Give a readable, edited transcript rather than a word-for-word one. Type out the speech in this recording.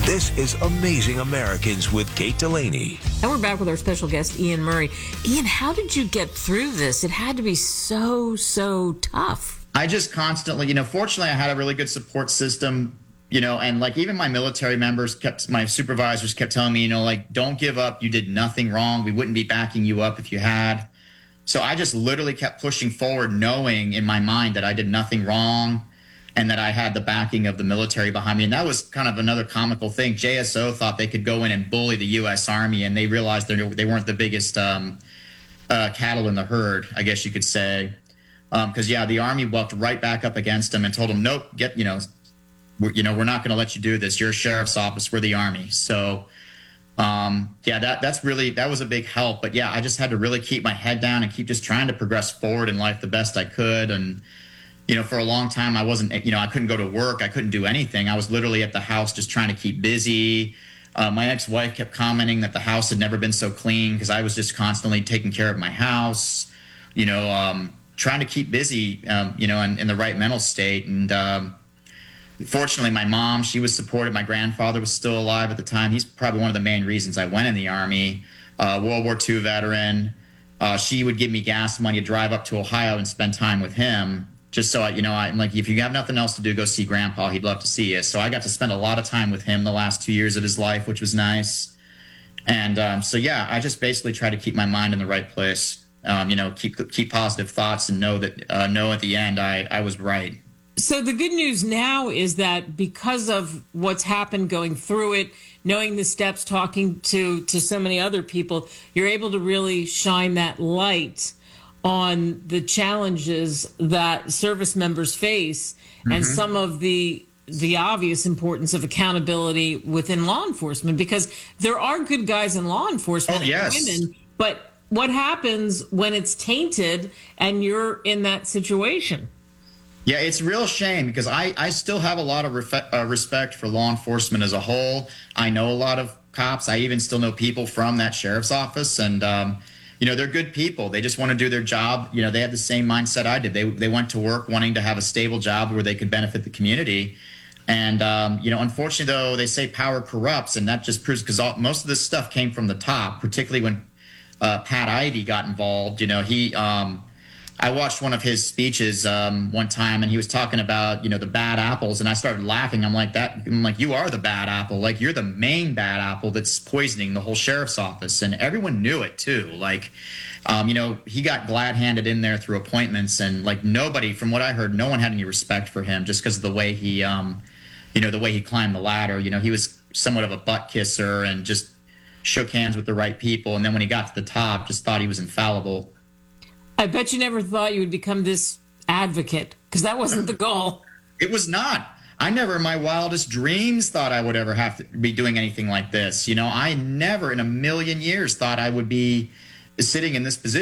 This is Amazing Americans with Kate Delaney. And we're back with our special guest, Ian Murray. Ian, how did you get through this? It had to be so tough. I just constantly, fortunately I had a really good support system, and like even my military members my supervisors kept telling me, don't give up. You did nothing wrong. We wouldn't be backing you up if you had. So I just literally kept pushing forward, knowing in my mind that I did nothing wrong and that I had the backing of the military behind me. And that was kind of another comical thing. JSO thought they could go in and bully the U.S. Army, and they realized they weren't the biggest cattle in the herd, I guess you could say. Because, the Army walked right back up against them and told them, nope, we're not going to let you do this. You're a sheriff's office. We're the Army. So, that was a big help. But, I just had to really keep my head down and keep just trying to progress forward in life the best I could. And, for a long time, I wasn't, I couldn't go to work. I couldn't do anything. I was literally at the house just trying to keep busy. My ex-wife kept commenting that the house had never been so clean because I was just constantly taking care of my house, trying to keep busy, in the right mental state. And fortunately, my mom, she was supportive. My grandfather was still alive at the time. He's probably one of the main reasons I went in the Army, World War II veteran. She would give me gas money to drive up to Ohio and spend time with him. Just so I'm like, if you have nothing else to do, go see Grandpa. He'd love to see you. So I got to spend a lot of time with him the last 2 years of his life, which was nice. And I just basically try to keep my mind in the right place. Keep positive thoughts and know that at the end I was right. So the good news now is that because of what's happened going through it, knowing the steps, talking to so many other people, you're able to really shine that light on the challenges that service members face and some of the obvious importance of accountability within law enforcement, because there are good guys in law enforcement and women, but what happens when it's tainted and you're in that situation? Yeah, it's a real shame because I still have a lot of respect for law enforcement as a whole. I know a lot of cops. I even still know people from that sheriff's office, and they're good people. They just want to do their job. They have the same mindset I did. They went to work wanting to have a stable job where they could benefit the community. And, unfortunately, though, they say power corrupts, and that just proves because most of this stuff came from the top, particularly when Pat Ivey got involved. I watched one of his speeches one time, and he was talking about, the bad apples, and I started laughing. I'm like, you are the bad apple. Like, you're the main bad apple that's poisoning the whole sheriff's office, and everyone knew it too. Like, he got glad-handed in there through appointments, and like nobody, from what I heard, no one had any respect for him just because of the way he, the way he climbed the ladder. He was somewhat of a butt kisser and just shook hands with the right people, and then when he got to the top, just thought he was infallible. I bet you never thought you would become this advocate, because that wasn't the goal. It was not. I never in my wildest dreams thought I would ever have to be doing anything like this. I never in a million years thought I would be sitting in this position.